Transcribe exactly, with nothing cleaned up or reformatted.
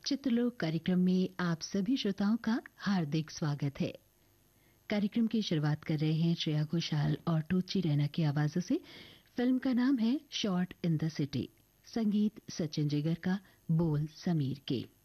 चित्रलोक कार्यक्रम में आप सभी श्रोताओं का हार्दिक स्वागत है। कार्यक्रम की शुरुआत कर रहे हैं श्रेया घोषाल और टोची रैना की आवाजों से। फिल्म का नाम है शॉट इन द सिटी, संगीत सचिन जिगर का, बोल समीर के।